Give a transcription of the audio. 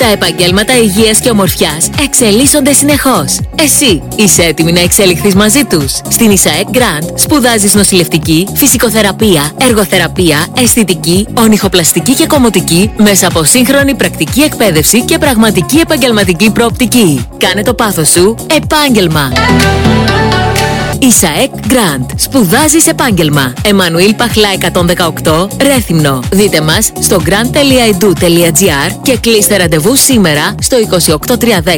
Τα επαγγέλματα υγείας και ομορφιάς εξελίσσονται συνεχώς. Εσύ είσαι έτοιμη να εξελιχθείς μαζί τους? Στην ΙΣΑΕΚ Grand σπουδάζεις νοσηλευτική, φυσικοθεραπεία, εργοθεραπεία, αισθητική, ονυχοπλαστική και κομμωτική μέσα από σύγχρονη πρακτική εκπαίδευση και πραγματική επαγγελματική προοπτική. Κάνε το πάθος σου επάγγελμα. ΙΣΑΕΚ Grand. Σπουδάζεις επάγγελμα. Εμμανουήλ Παχλά 118, Ρέθυμνο. Δείτε μας στο grand.edu.gr και κλείστε ραντεβού σήμερα στο 28310